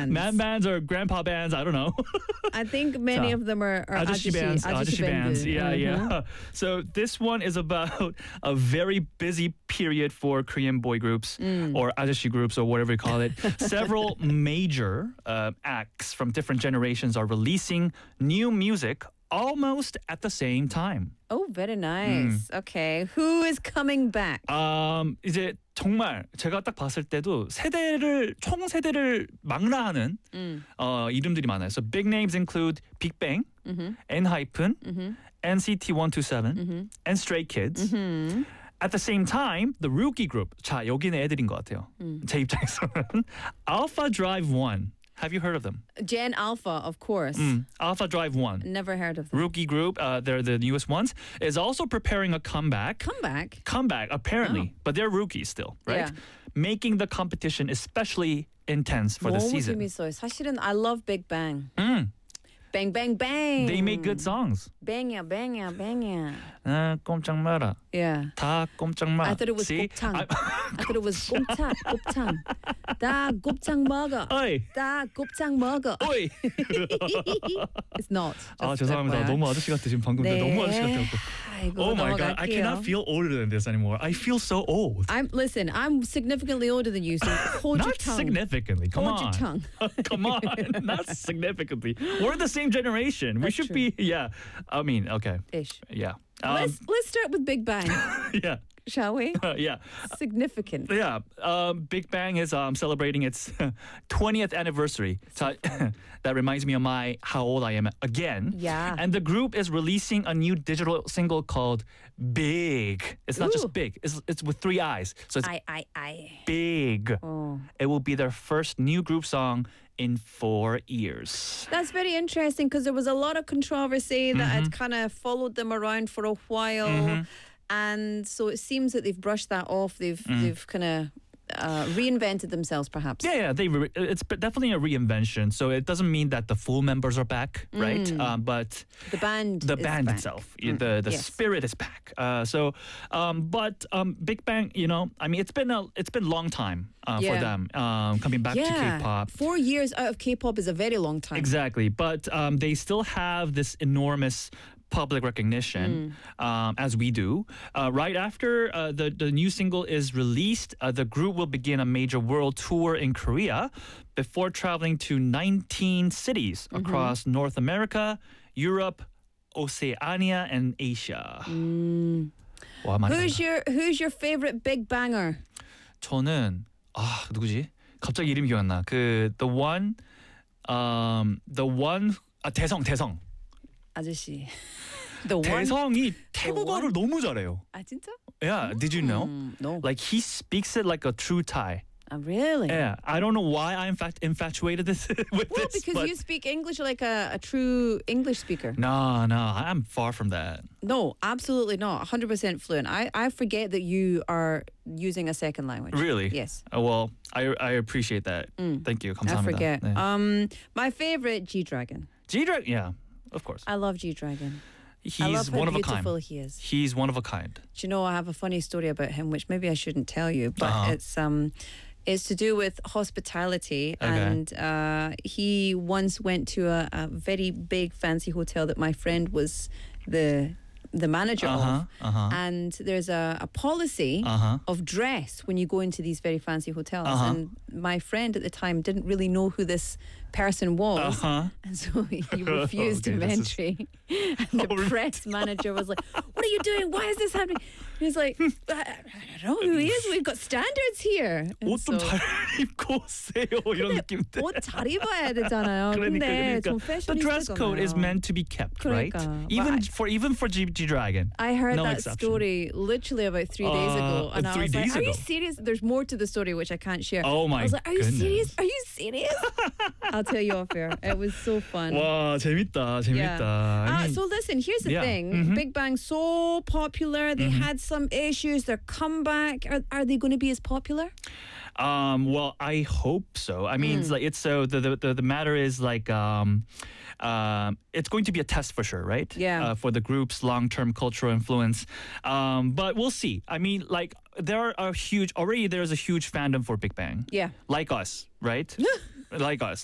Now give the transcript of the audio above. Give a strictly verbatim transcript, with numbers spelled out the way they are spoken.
bands. man bands or grandpa bands. I don't know. I think many 자, of them are, are 아저씨 아저씨, bands, 아저씨 아저씨 bands. 밴드. Yeah, Uh-huh. yeah. So this one is about a very busy period for Korean boy groups or 아저씨 groups or whatever you call it. Several major uh, acts from different generations are releasing new music almost at the same time. Oh, very nice. Mm. Okay. Who is coming back? Um, 이제 정말 제가 딱 봤을 때도 세대를 총 세대를 망라하는 음. 어, 이름들이 많아요. So big names include Big Bang, Mhm. ENHYPEN, Mhm. N C T one two seven, Mhm. and Stray Kids. Mhm. At the same time, the rookie group. 자, 여기는 애들인 것 같아요. 음. 제 입장에서는 Alpha Drive One. Have you heard of them? Gen Alpha, of course. Mm, Alpha Drive One. Never heard of them. Rookie group, uh, they're the newest ones, is also preparing a comeback. Come back. comeback, apparently, but they're rookies still, right? Yeah. Making the competition especially intense for the 너무 season. 재밌어요. 사실은 I love Big Bang. Mm, Bang, bang, bang. they make good songs. Bang야, bang야, bang야. 아, 꼼짝 마라. Yeah. 다 꼼짝 마. I thought it was See? 곱창. I- I thought it was 곱창, 곱창. 다 곱창 먹어. 어이, 다 곱창 먹어. 어이. It's not. 아, Just 죄송합니다. F Y I. 너무 아저씨 같아 지금 방금. 네. 너무 아저씨 같아. 아이고, Oh my god, I 넘어갈게요. cannot feel older than this anymore. I feel so old. I'm listen. I'm significantly older than you, so hold your Not tongue. significantly. Come hold on. your tongue. Come on. Not significantly. We're the same generation. we That's should true. be, yeah. I mean, okay. Ish. Yeah. Um, let's let's start with Big Bang, yeah. shall we? yeah. Significant. Yeah, um, Big Bang is um, celebrating its twentieth anniversary. So that reminds me of my how old I am again. Yeah. And the group is releasing a new digital single called Big. It's not Ooh. just big. It's it's with three eyes. So it's I I I. Big. Oh. It will be their first new group song in four years. That's very interesting because there was a lot of controversy that had kind of followed them around for a while, and so it seems that they've brushed that off. They've they've kind of uh, reinvented themselves, perhaps. Yeah, yeah, they re- it's definitely a reinvention. So it doesn't mean that the full members are back, right? Um, but The band. the is band back. itself, y- the the Yes. spirit is back. Uh, so, um, but um, Big Bang, you know, I mean, it's been a it's been a long time uh, for Yeah. them um, coming back Yeah, to K-pop. four years out of K-pop is a very long time. Exactly, but um, they still have this enormous public recognition um, as we do. Uh, right after uh, the the new single is released, uh, the group will begin a major world tour in Korea before traveling to nineteen cities across North America, Europe, Oceania, and Asia. 와, 많이 Who's 간다. your Who's your favorite Big Banger? 저는 아 누구지? 갑자기 이름이 기억 안 나. 그 the one, um, the one 아 대성 대성. 아저씨. The one. 대성이 태국어를 one? 너무 잘해요. 아 진짜? Yeah, did you know? Mm, no. Like he speaks it like a true Thai. Ah, really? Yeah, I don't know why I'm fact infatuated this with Well, this. because but you speak English like a, a true English speaker. no, no, I'm far from that. No, absolutely not. one hundred percent fluent. I, I forget that you are using a second language. Really? Yes. Uh, well, I I appreciate that. Thank you. I 감사합니다. forget. 네. Um, my favorite G-Dragon. G-Dragon, yeah, of course. I love G-Dragon. He's I love how one of a beautiful kind. he is. He's one of a kind. Do you know, I have a funny story about him, which maybe I shouldn't tell you, but Uh-huh. it's um, it's to do with hospitality. Okay. And uh, he once went to a, a very big fancy hotel that my friend was the the manager Uh-huh, of. uh-huh. And there's a, a policy Uh-huh. of dress when you go into these very fancy hotels. Uh-huh. And my friend at the time didn't really know who this person was. Uh-huh. And so he refused Okay, him this is- entry. And the Oh, really? press manager was like, "What are you doing? Why is this happening?" And he's like, I, I don't know who he is. We've got standards here. And 옷 좀 so- 잘 입고 오세요 이런 느낌인데. 옷 잘 입어야 되잖아요. 그러니까, 근데 그러니까. 좀 The dress code is 패셔니스타잖아요. meant to be kept, right? 그러니까. Even But I- for even for G Dragon. I heard No that exception. story literally about three days Uh, ago, and I three was like, days "Are you ago? serious?" There's more to the story which I can't share. Oh my I was like, "Are you goodness. serious? Are you serious?" I'll tell you off air. It was so fun. 와 재밌다 재밌다. Uh, I mean, so listen, here's the yeah. thing: Mhm. Big Bang so popular. They had some issues. Their comeback. Are, are they going to be as popular? Um, well, I hope so. I mean, Hmm. it's like it's so the the the, the matter is like um, um, it's going to be a test for sure, right? Yeah. Uh, for the group's long-term cultural influence, um, but we'll see. I mean, like there are a huge already. There's a huge fandom for Big Bang. Yeah. Like us, right? like us.